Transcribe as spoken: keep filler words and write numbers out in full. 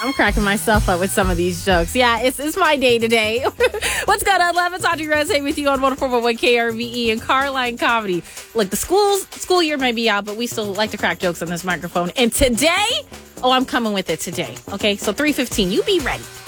I'm cracking myself up with some of these jokes. Yeah, it's it's my day today. What's going on, Love? It's Audrey Rose with you on one oh four point one K R V E and Carline Comedy. Look, the schools school year may be out, but we still like to crack jokes on this microphone. And today, oh, I'm coming with it today. Okay, so three fifteen, you be ready.